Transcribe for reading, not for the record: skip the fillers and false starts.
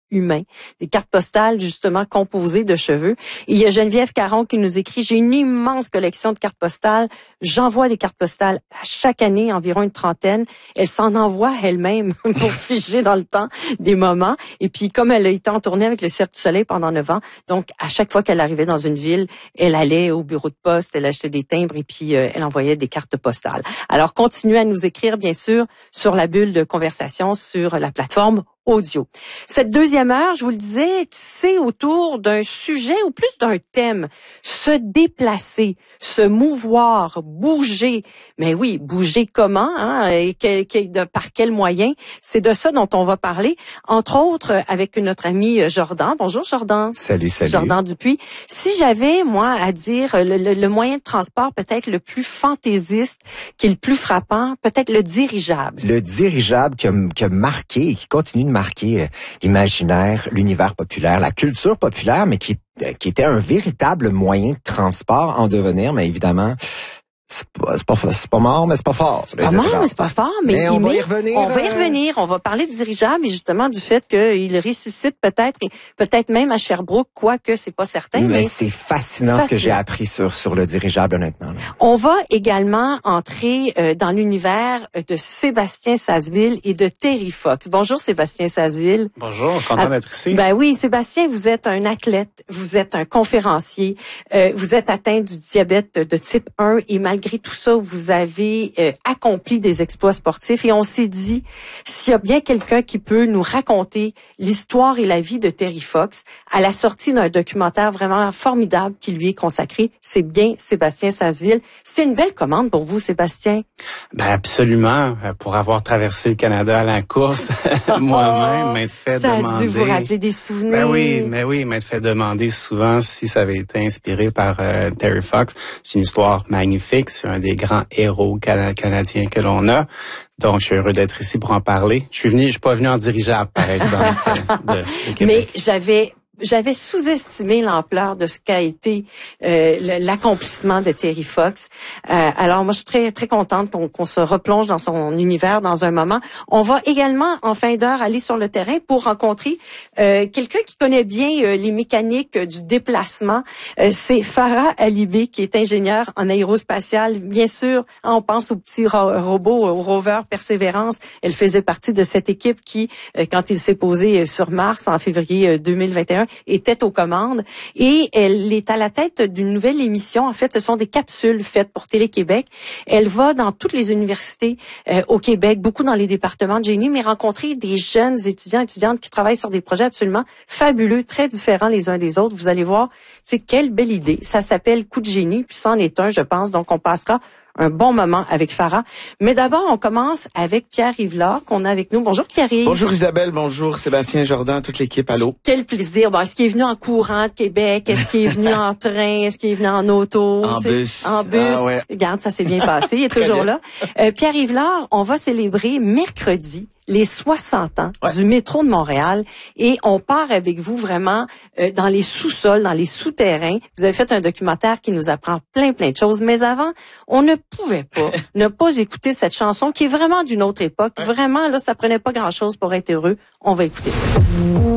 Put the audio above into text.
humain, des cartes postales justement composées de cheveux. Et il y a Geneviève Caron qui nous écrit: j'ai une immense collection de cartes postales. J'envoie des cartes postales à chaque année, environ une trentaine. Elle s'en envoie elle-même pour figer dans le temps des moments. Et puis, comme elle a été en tournée avec le Cirque du Soleil pendant 9 ans, donc à chaque fois qu'elle arrivait dans une ville, elle allait au bureau de poste, elle achetait des timbres et puis elle envoyait des cartes postales. Alors, continuez à nous écrire, bien sûr, sur la bulle de conversation sur la plateforme audio. Cette deuxième heure, je vous le disais, c'est autour d'un sujet ou plus d'un thème. Se déplacer, se mouvoir, bouger. Mais oui, bouger comment, hein, et par quel moyen? C'est de ça dont on va parler, entre autres avec notre ami Jordan. Bonjour Jordan. Salut. Jordan Dupuis. Si j'avais, moi, à dire le moyen de transport peut-être le plus fantaisiste, qui est le plus frappant, peut-être le dirigeable. Le dirigeable qui a marqué et qui continue de marquer l'imaginaire, l'univers populaire, la culture populaire, mais qui était un véritable moyen de transport en devenir, mais évidemment, c'est pas mort, mais c'est pas fort. C'est pas mort, mais c'est pas fort. Mais on va y revenir. On va y revenir. On va parler de dirigeable et justement du fait qu'il ressuscite peut-être, et peut-être même à Sherbrooke, quoique c'est pas certain. Mais c'est fascinant ce que j'ai appris sur le dirigeable, honnêtement. Là. On va également entrer dans l'univers de Sébastien Sasseville et de Terry Fox. Bonjour Sébastien Sasseville. Bonjour, content d'être ici. Ben oui, Sébastien, vous êtes un athlète, vous êtes un conférencier, vous êtes atteint du diabète de type 1 et malgré tout ça, vous avez accompli des exploits sportifs et on s'est dit, s'il y a bien quelqu'un qui peut nous raconter l'histoire et la vie de Terry Fox à la sortie d'un documentaire vraiment formidable qui lui est consacré, c'est bien Sébastien Sasseville. C'est une belle commande pour vous, Sébastien? Ben absolument, pour avoir traversé le Canada à la course, moi-même, m'être fait ça demander... Ça a dû vous rappeler des souvenirs. Ben oui, m'être fait demander souvent si ça avait été inspiré par Terry Fox. C'est une histoire magnifique. C'est un des grands héros canadiens que l'on a. Donc, je suis heureux d'être ici pour en parler. Je suis pas venu en dirigeable, par exemple, de Québec. Mais j'avais sous-estimé l'ampleur de ce qu'a été l'accomplissement de Terry Fox. Alors moi, je suis très très contente qu'on se replonge dans son univers dans un moment. On va également, en fin d'heure, aller sur le terrain pour rencontrer quelqu'un qui connaît bien les mécaniques du déplacement. C'est Farah Alibé, qui est ingénieure en aérospatiale. Bien sûr, on pense au petit robot, au rover Persévérance. Elle faisait partie de cette équipe qui, quand il s'est posé sur Mars en février 2021, était aux commandes et elle est à la tête d'une nouvelle émission. En fait, ce sont des capsules faites pour Télé-Québec. Elle va dans toutes les universités au Québec, beaucoup dans les départements de génie, mais rencontrer des jeunes étudiantes qui travaillent sur des projets absolument fabuleux, très différents les uns des autres. Vous allez voir, c'est quelle belle idée. Ça s'appelle Coup de génie, puis c'en est un, je pense. Donc, on passera un bon moment avec Farah. Mais d'abord, on commence avec Pierre-Yves Lard, qu'on a avec nous. Bonjour Pierre-Yves. Bonjour Isabelle, bonjour Sébastien Jordan, toute l'équipe, allô. Quel plaisir. Bon, est-ce qu'il est venu en courant de Québec? Est-ce qu'il est venu en train? Est-ce qu'il est venu en auto? En bus. En bus. Ah ouais. Regarde, ça s'est bien passé. Il est toujours là. Pierre-Yves Lard, on va célébrer mercredi les 60 ans du métro de Montréal et on part avec vous vraiment dans les sous-sols, dans les souterrains. Vous avez fait un documentaire qui nous apprend plein de choses, mais avant, on ne pouvait pas ne pas écouter cette chanson qui est vraiment d'une autre époque. Vraiment, là, ça prenait pas grand-chose pour être heureux. On va écouter ça.